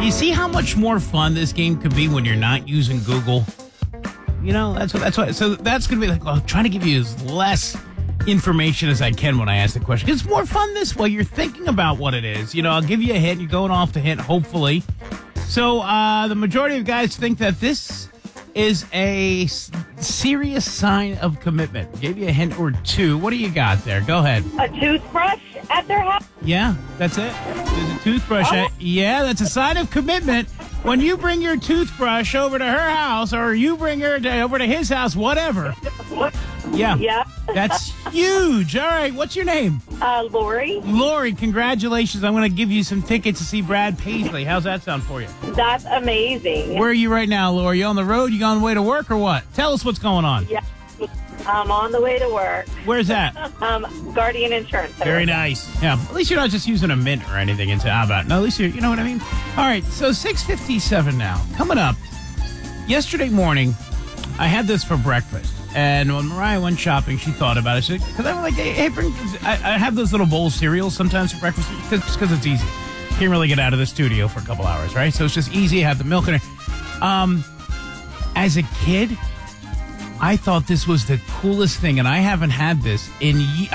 you see how much more fun this game could be when you're not using Google? You know, that's what. So that's going to be like, well, trying to give you as less information as I can when I ask the question. It's more fun this way. You're thinking about what it is. You know, I'll give you a hint. You're going off the hint, hopefully. So the majority of guys think that this is a serious sign of commitment. Gave you a hint or two. What do you got there? Go ahead. A toothbrush at their house? Yeah, that's it. There's a toothbrush. Yeah, that's a sign of commitment. When you bring your toothbrush over to her house or you bring her over to his house, whatever. Yeah. Yeah. That's huge. All right, what's your name? Lori. Lori, congratulations. I'm going to give you some tickets to see Brad Paisley. How's that sound for you? That's amazing. Where are you right now, Lori? You on the road? You on the way to work or what? Tell us what's going on. Yeah. I'm on the way to work. Where's that? Guardian Insurance Center. Very nice. Yeah. At least you're not just using a mint or anything into how about. No, at least you know what I mean? All right. So 6:57 now. Coming up. Yesterday morning, I had this for breakfast. And when Mariah went shopping, she thought about it. Because I'm like, hey, I have those little bowl cereals sometimes for breakfast because it's easy. Can't really get out of the studio for a couple hours, right? So it's just easy. Have the milk in it. As a kid, I thought this was the coolest thing, and I haven't had this in,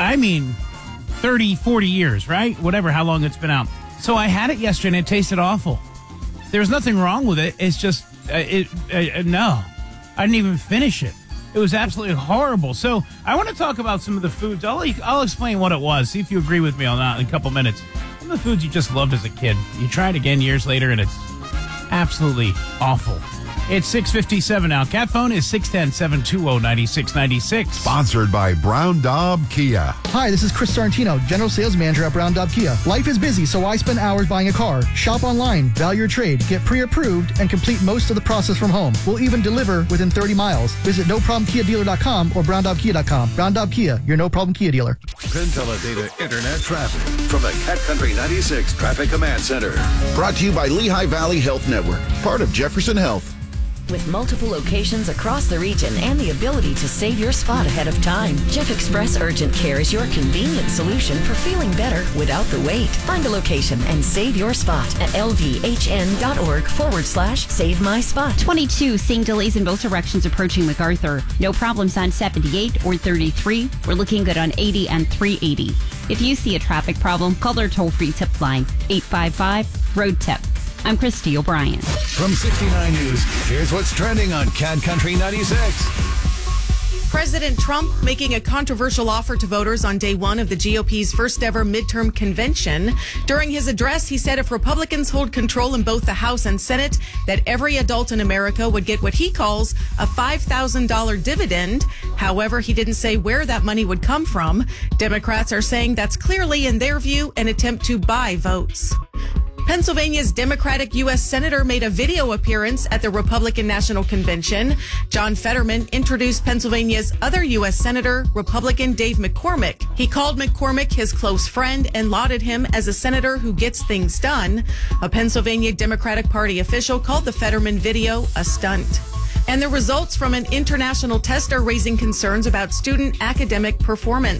30, 40 years, right? Whatever, how long it's been out. So I had it yesterday, and it tasted awful. There's nothing wrong with it. It's just, no. I didn't even finish it. It was absolutely horrible. So I want to talk about some of the foods. I'll explain what it was. See if you agree with me on that in a couple minutes. Some of the foods you just loved as a kid. You try it again years later, and it's absolutely awful. It's 6:57 now. Cat phone is 610-720-9696. Sponsored by Brown Daub Kia. Hi, this is Chris Sorrentino, General Sales Manager at Brown Daub Kia. Life is busy, so I spend hours buying a car. Shop online, value your trade, get pre-approved, and complete most of the process from home. We'll even deliver within 30 miles. Visit noproblemkiadealer.com or browndaubkia.com. Brown Daub Kia, your no-problem Kia dealer. Penteledata Internet Traffic from the Cat Country 96 Traffic Command Center. Brought to you by Lehigh Valley Health Network, part of Jefferson Health. With multiple locations across the region and the ability to save your spot ahead of time, Jeff Express Urgent Care is your convenient solution for feeling better without the wait. Find a location and save your spot at lvhn.org/save my spot. 22 seeing delays in both directions approaching MacArthur. No problems on 78 or 33. We're looking good on 80 and 380. If you see a traffic problem, call our toll-free tip line, 855-ROAD-TIP. I'm Christy O'Brien. From 69 News, here's what's trending on Cat Country 96. President Trump making a controversial offer to voters on day one of the GOP's first ever midterm convention. During his address, he said if Republicans hold control in both the House and Senate, that every adult in America would get what he calls a $5,000 dividend. However, he didn't say where that money would come from. Democrats are saying that's clearly, in their view, an attempt to buy votes. Pennsylvania's Democratic U.S. Senator made a video appearance at the Republican National Convention. John Fetterman introduced Pennsylvania's other U.S. Senator, Republican Dave McCormick. He called McCormick his close friend and lauded him as a senator who gets things done. A Pennsylvania Democratic Party official called the Fetterman video a stunt. And the results from an international test are raising concerns about student academic performance.